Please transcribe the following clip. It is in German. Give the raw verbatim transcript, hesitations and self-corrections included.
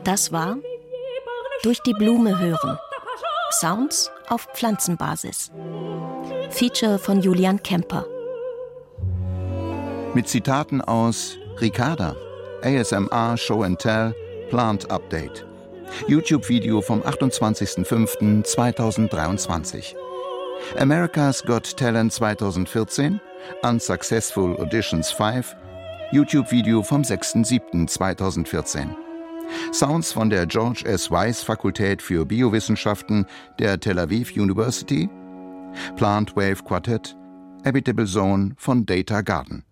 Das war Durch die Blume hören. Sounds auf Pflanzenbasis. Feature von Julian Kemper. Mit Zitaten aus Ricarda, A S M R Show and Tell, Plant Update. YouTube-Video vom achtundzwanzigsten fünften zweitausenddreiundzwanzig. America's Got Talent zweitausendvierzehn, Unsuccessful Auditions fünf, YouTube-Video vom sechsten siebten zweitausendvierzehn. Sounds von der George S. Weiss Fakultät für Biowissenschaften der Tel Aviv University, Plant Wave Quartet, Habitable Zone von Data Garden.